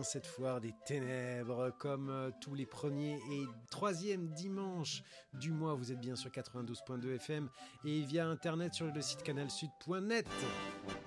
bien cette foire des ténèbres, comme tous les premiers et troisièmes dimanches du mois. Vous êtes bien sur 92.2 FM et via internet sur le site canalsud.net.